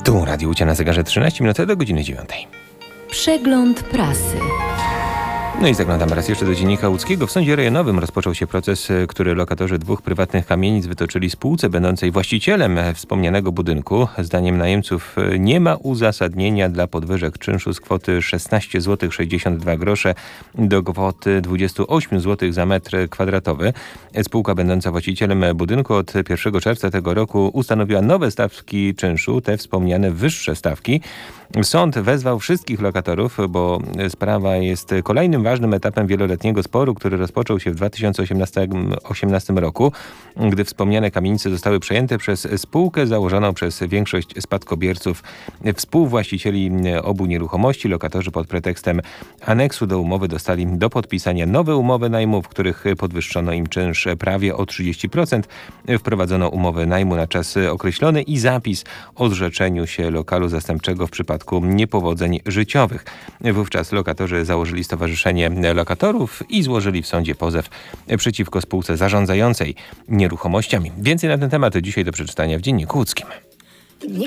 Tu Radio Łódź na zegarze 13 minut do godziny 9. Przegląd prasy. No i zaglądamy raz jeszcze do Dziennika Łódzkiego. W Sądzie Rejonowym rozpoczął się proces, który lokatorzy dwóch prywatnych kamienic wytoczyli spółce będącej właścicielem wspomnianego budynku. Zdaniem najemców nie ma uzasadnienia dla podwyżek czynszu z kwoty 16 zł 62 grosze do kwoty 28 zł za metr kwadratowy. Spółka będąca właścicielem budynku od 1 czerwca tego roku ustanowiła nowe stawki czynszu, te wspomniane wyższe stawki. Sąd wezwał wszystkich lokatorów, bo sprawa jest kolejnym ważnym etapem wieloletniego sporu, który rozpoczął się w 2018 roku, gdy wspomniane kamienice zostały przejęte przez spółkę założoną przez większość spadkobierców, współwłaścicieli obu nieruchomości. Lokatorzy pod pretekstem aneksu do umowy dostali do podpisania nowe umowy najmu, w których podwyższono im czynsz prawie o 30%. Wprowadzono umowę najmu na czas określony i zapis o zrzeczeniu się lokalu zastępczego w przypadku niepowodzeń życiowych. Wówczas lokatorzy założyli Stowarzyszenie Lokatorów i złożyli w sądzie pozew przeciwko spółce zarządzającej nieruchomościami. Więcej na ten temat dzisiaj do przeczytania w Dzienniku Łódzkim.